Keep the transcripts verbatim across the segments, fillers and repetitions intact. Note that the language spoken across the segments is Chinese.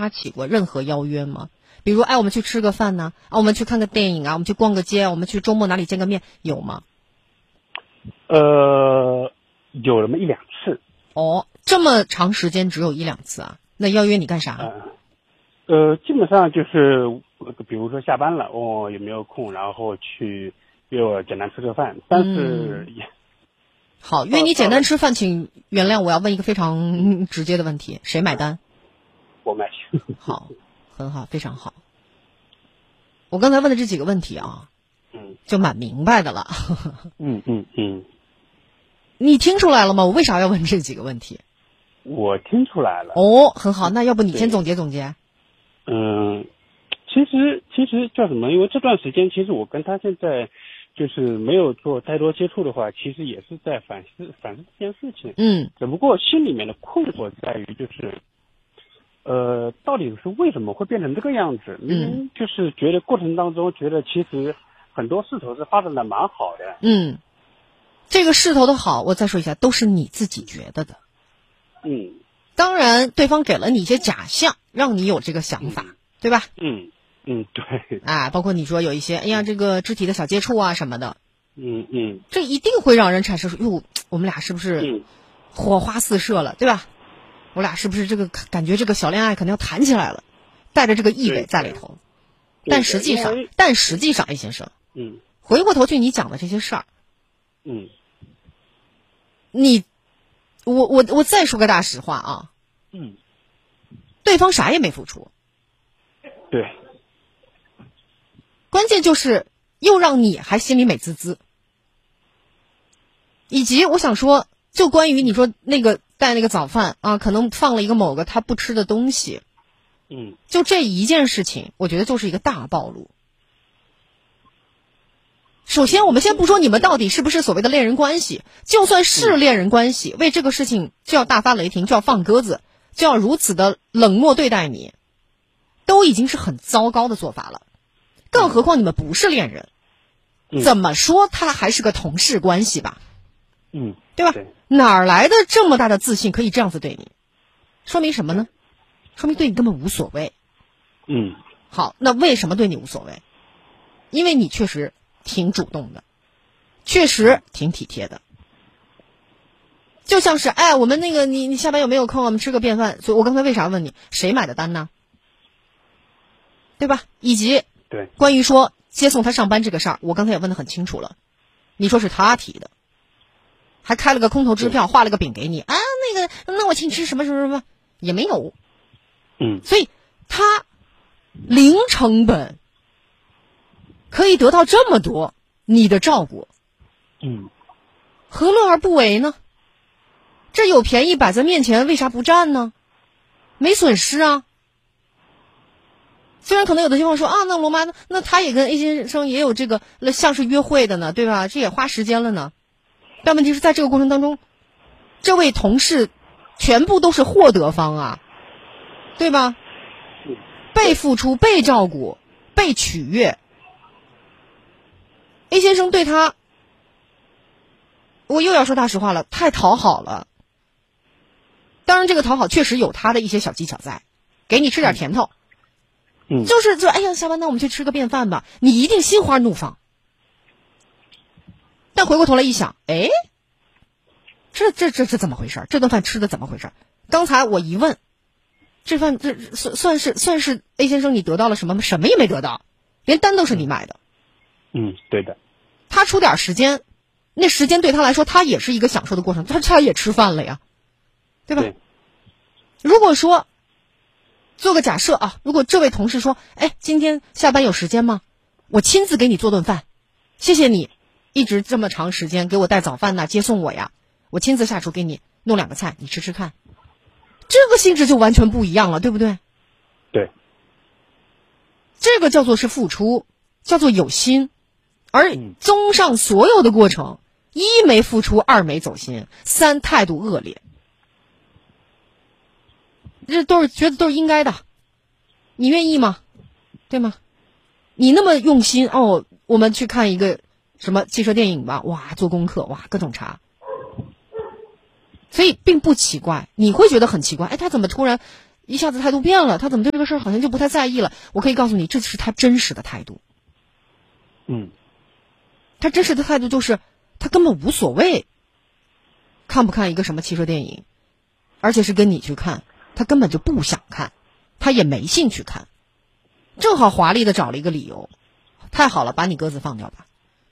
发起过任何邀约吗？比如，哎，我们去吃个饭呢，啊，我们去看个电影啊，我们去逛个街，我们去周末哪里见个面，有吗？ 呃，有那么一两次。 哦，这么长时间只有一两次啊？那邀约你干啥？ 呃，呃基本上就是比如说下班了，问我有没有空，然后去约我简单吃个饭，但是也、 嗯、好，约你简单吃饭，请原谅我要问一个非常直接的问题，谁买单？ 我买。 好，很好，非常好。我刚才问的这几个问题啊， 嗯， 就蛮明白的了。 嗯嗯嗯， 你听出来了吗？我为啥要问这几个问题？ 我听出来了。 哦，很好，那要不你先总结总结。 嗯，其实其实叫什么？因为这段时间其实我跟他现在就是没有做太多接触的话，其实也是在反思反思这件事情。 嗯， 只不过心里面的困惑在于就是。呃，到底是为什么会变成这个样子？明明就是觉得过程当中觉得其实很多势头是发展的蛮好的。 嗯，这个势头的好，我再说一下，都是你自己觉得的。 嗯， 当然，对方给了你一些假象，让你有这个想法， 嗯、 对吧？ 嗯嗯，对。 啊，包括你说有一些，哎呀，这个肢体的小接触啊什么的。 嗯嗯， 这一定会让人产生说，哟，我们俩是不是火花四射了，对吧？我俩是不是这个感觉这个小恋爱可能要谈起来了，带着这个意味在里头。但实际上，但实际上，A 先生， 嗯， 回过头去你讲的这些事儿， 嗯， 你，我我我再说个大实话啊， 嗯， 对方啥也没付出， 对， 关键就是又让你还心里美滋滋，以及我想说，就关于你说那个。带那个早饭啊，可能放了一个某个他不吃的东西， 嗯， 就这一件事情，我觉得就是一个大暴露。首先，我们先不说你们到底是不是所谓的恋人关系，就算是恋人关系，为这个事情就要大发雷霆，就要放鸽子，就要如此的冷漠对待你，都已经是很糟糕的做法了。更何况你们不是恋人，怎么说他还是个同事关系吧？ 嗯， 对吧？ 对， 哪儿来的这么大的自信可以这样子对你？说明什么呢？说明对你根本无所谓。 嗯， 好，那为什么对你无所谓？因为你确实挺主动的，确实挺体贴的。就像是，哎，我们那个你你下班有没有空？我们吃个便饭。所以我刚才为啥问你谁买的单呢？对吧？以及对关于说接送他上班这个事儿，我刚才也问得很清楚了，你说是他提的。还开了个空头支票，画了个饼给你啊，那个，那我请你吃什么什么什么也没有， 嗯， 所以他零成本可以得到这么多你的照顾， 嗯， 何乐而不为呢？这有便宜摆在面前，为啥不占呢？没损失啊。虽然可能有的情况说啊，那罗妈，那他也跟 A 先生也有这个像是约会的呢，对吧？这也花时间了呢。但问题是在这个过程当中，这位同事全部都是获得方啊，对吧？被付出、被照顾、被取悦。A 先生对他，我又要说大实话了，太讨好了。当然，这个讨好确实有他的一些小技巧在，给你吃点甜头。 嗯， 就是就哎呀，下班那我们去吃个便饭吧，你一定心花怒放。但回过头来一想，哎，这这这这怎么回事？这顿饭吃的怎么回事？刚才我一问，这饭这算算是算是 A 先生你得到了什么吗？什么也没得到，连单都是你买的。 嗯，对的。 他出点时间，那时间对他来说，他也是一个享受的过程，他他也吃饭了呀，对吧？ 对。 如果说做个假设啊，如果这位同事说，哎，今天下班有时间吗？我亲自给你做顿饭，谢谢你。一直这么长时间给我带早饭呐，接送我呀，我亲自下厨给你弄两个菜，你吃吃看，这个性质就完全不一样了，对不对？ 对， 这个叫做是付出，叫做有心，而综上所有的过程，一没付出，二没走心，三态度恶劣，这都是觉得都是应该的，你愿意吗？对吗？你那么用心哦，我们去看一个什么汽车电影吧，哇，做功课，哇，各种查，所以并不奇怪，你会觉得很奇怪，哎，他怎么突然一下子态度变了，他怎么对这个事儿好像就不太在意了？我可以告诉你，这是他真实的态度。 嗯， 他真实的态度就是他根本无所谓看不看一个什么汽车电影，而且是跟你去看，他根本就不想看，他也没兴趣看，正好华丽的找了一个理由，太好了，把你鸽子放掉吧。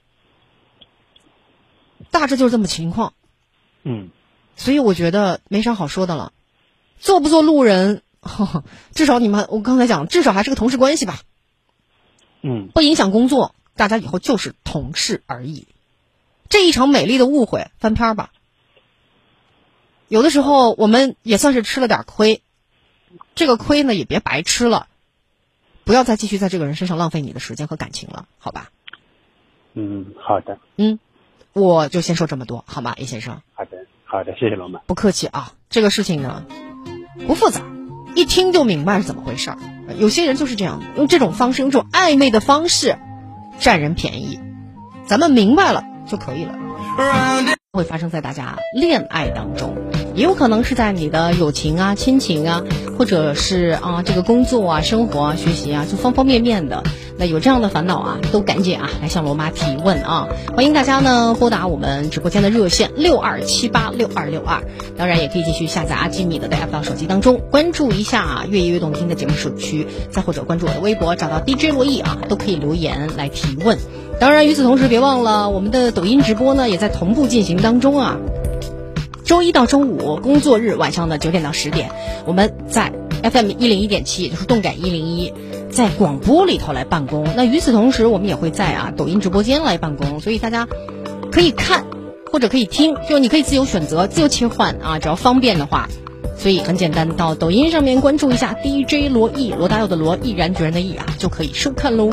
大致就是这么情况。 嗯， 所以我觉得没啥好说的了。做不做路人，呵呵，至少你们我刚才讲，至少还是个同事关系吧。 嗯， 不影响工作，大家以后就是同事而已。这一场美丽的误会，翻篇吧。有的时候我们也算是吃了点亏，这个亏呢也别白吃了，不要再继续在这个人身上浪费你的时间和感情了，好吧？ 嗯，好的。 嗯，我就先说这么多，好吗，A先生？ 好的，好的，谢谢罗马。 不客气啊，这个事情呢不复杂，一听就明白是怎么回事儿。有些人就是这样，用这种方式，用这种暧昧的方式占人便宜，咱们明白了就可以了。会发生在大家恋爱当中，也有可能是在你的友情啊、亲情啊，或者是啊这个工作啊、生活啊、学习啊，就方方面面的。那有这样的烦恼啊，都赶紧啊来向罗妈提问啊！欢迎大家呢拨打我们直播间的热线六二七八六二六二，当然也可以继续下载阿基米德的 app 到手机当中，关注一下越夜越动听的节目社区，再或者关注我的微博，找到 D J 罗毅啊，都可以留言来提问。当然与此同时，别忘了我们的抖音直播呢也在同步进行当中啊。周一到周五工作日晚上的九点到十点，我们在 F M 一零一点七，也就是动感一零一。在广播里头来办公，那与此同时我们也会在啊抖音直播间来办公，所以大家可以看或者可以听，就你可以自由选择自由切换啊，只要方便的话，所以很简单，到抖音上面关注一下 D J 罗毅，罗大佑的罗，毅然决然的毅啊，就可以收看喽。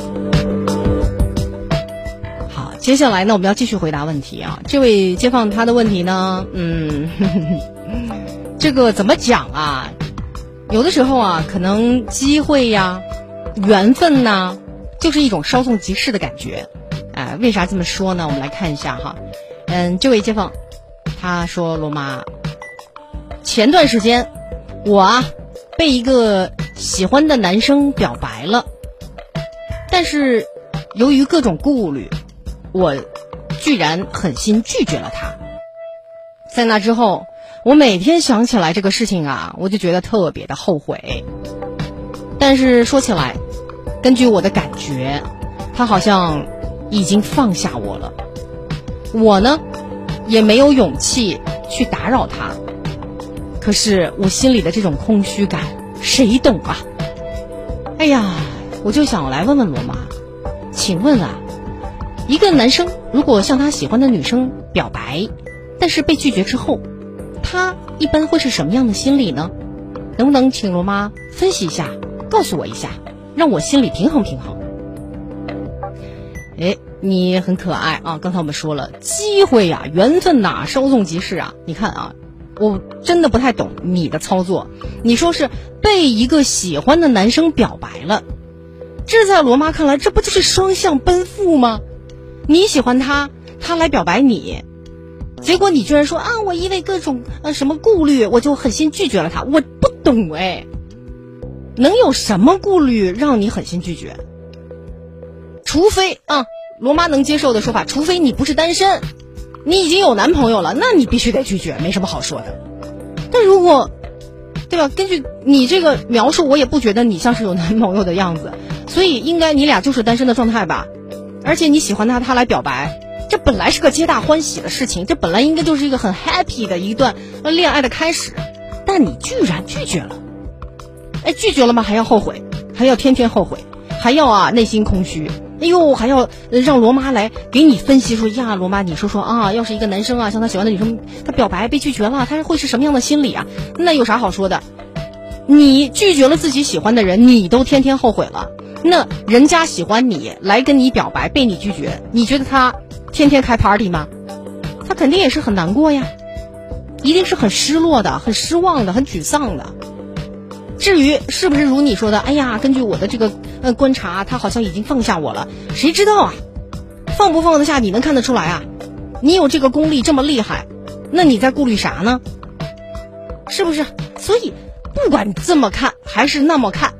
好，接下来呢我们要继续回答问题啊，这位街坊他的问题呢嗯呵呵这个怎么讲啊，有的时候啊可能机会呀缘分呢，就是一种稍纵即逝的感觉，啊、呃，为啥这么说呢？我们来看一下哈，嗯，这位街坊，他说罗妈，前段时间我啊被一个喜欢的男生表白了，但是由于各种顾虑，我居然狠心拒绝了他。在那之后，我每天想起来这个事情啊，我就觉得特别的后悔。但是说起来，根据我的感觉，他好像已经放下我了。我呢，也没有勇气去打扰他。可是我心里的这种空虚感，谁懂啊？哎呀，我就想来问问罗妈，请问啊，一个男生如果向他喜欢的女生表白，但是被拒绝之后，他一般会是什么样的心理呢？能不能请罗妈分析一下，告诉我一下，让我心里平衡平衡。哎，你很可爱啊！刚才我们说了，机会呀、啊、缘分呐、啊、稍纵即逝啊。你看啊，我真的不太懂你的操作。你说是被一个喜欢的男生表白了，这在罗妈看来，这不就是双向奔赴吗？你喜欢他，他来表白你，结果你居然说啊，我因为各种呃什么顾虑，我就狠心拒绝了他。我不懂哎。能有什么顾虑让你狠心拒绝？除非啊，罗妈能接受的说法，除非你不是单身，你已经有男朋友了，那你必须得拒绝，没什么好说的。但如果，对吧？根据你这个描述，我也不觉得你像是有男朋友的样子，所以应该你俩就是单身的状态吧？而且你喜欢他，他来表白，这本来是个皆大欢喜的事情，这本来应该就是一个很 happy 的一段恋爱的开始，但你居然拒绝了。哎，拒绝了吗？还要后悔，还要天天后悔，还要啊内心空虚。哎呦，还要让罗妈来给你分析说呀，罗妈你说说啊，要是一个男生啊向他喜欢的女生他表白被拒绝了，他会是什么样的心理啊？那有啥好说的？你拒绝了自己喜欢的人，你都天天后悔了，那人家喜欢你来跟你表白被你拒绝，你觉得他天天开 party 吗？他肯定也是很难过呀，一定是很失落的，很失望的，很沮丧的。至于是不是如你说的，哎呀，根据我的这个呃观察，他好像已经放下我了，谁知道啊？放不放得下你能看得出来啊？你有这个功力这么厉害，那你在顾虑啥呢？是不是？所以不管这么看还是那么看，